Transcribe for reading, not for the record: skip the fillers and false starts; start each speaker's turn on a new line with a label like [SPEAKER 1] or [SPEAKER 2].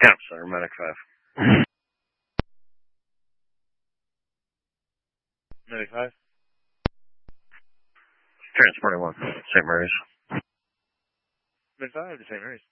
[SPEAKER 1] Camp Center, Medic 5. Medic 5? Transporting 1, St. Mary's. Medic 5 to St. Mary's.